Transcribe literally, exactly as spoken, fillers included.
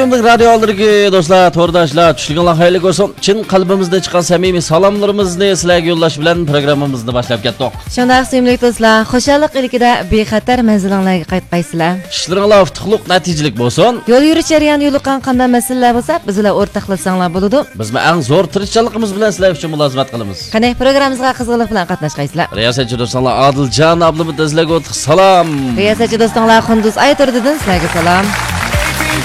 Radyolardagi do'stlar, to'rdoshlar, tushliginglar xayrli bo'lsin. Chin qalbimizdan chiqqan samimiy salomlarimizni sizlarga yo'llash bilan programmamizni boshlab ketdik. Shunday sevimli do'stlar, xushallik ilikida bexatar manzilinglarga qaytqaysizlar. Ishlaringlar utuqliq, natijalik bo'lsin. Yo'l yurish jarayoni yo'liqqan qanday masalalar bo'lsa, bizlar o'rtoqlasanglar bo'ladi. Biz eng zo'r tirishchiligimiz bilan sizlar uchun mulozimat qilamiz. Qani programmamizga qiziqlik bilan qatnashqaysizlar. Riyosatchi do'stlar, Odiljon ablamni sizlarga salom. Riyosatchi do'stlar, Xunduz Ayturdin sizlarga salom.